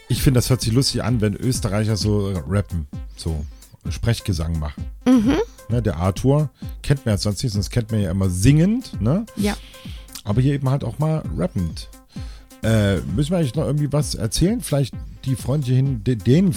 Ich finde, das hört sich lustig an, wenn Österreicher so rappen, so Sprechgesang machen. Ne, der Arthur kennt man ja sonst nicht, sonst kennt man ja immer singend, ne? Ja. Aber hier eben halt auch mal rappend. Müssen wir eigentlich noch irgendwie was erzählen? Vielleicht die Freundchen, denen